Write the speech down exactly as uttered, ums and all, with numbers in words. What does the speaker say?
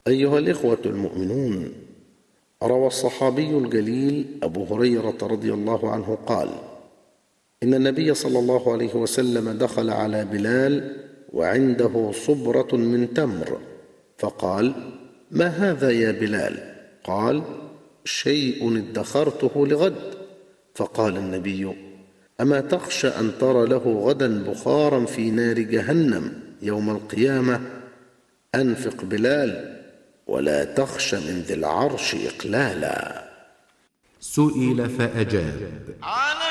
أيها الإخوة المؤمنون، روى الصحابي الجليل أبو هريرة رضي الله عنه قال: إن النبي صلى الله عليه وسلم دخل على بلال وعنده صبرة من تمر، فقال: ما هذا يا بلال؟ قال: شيء ادخرته لغد. فقال النبي: أما تخشى أن ترى له غدا بخارا في نار جهنم يوم القيامة؟ أنفق بلال ولا تخش من ذي العرش إقلالا. سئل فأجاب: